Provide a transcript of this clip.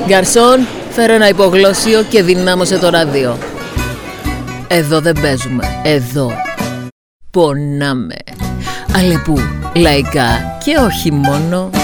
Γκαρσόν, φέρε ένα υπογλώσσιο και δυνάμωσε το ράδιο. Εδώ δεν παίζουμε, εδώ πονάμε. Αλεπού, λαϊκά και όχι μόνο.